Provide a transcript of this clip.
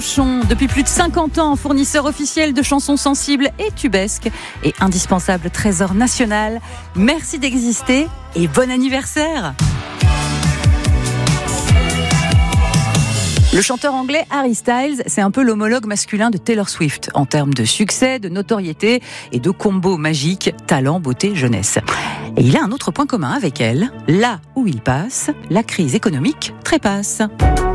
Depuis plus de 50 ans, fournisseur officiel de chansons sensibles et tubesques et indispensable trésor national. Merci d'exister et bon anniversaire! Le chanteur anglais Harry Styles, c'est un peu l'homologue masculin de Taylor Swift en termes de succès, de notoriété et de combo magique talent, beauté, jeunesse. Et il a un autre point commun avec elle. Là où il passe, la crise économique trépasse.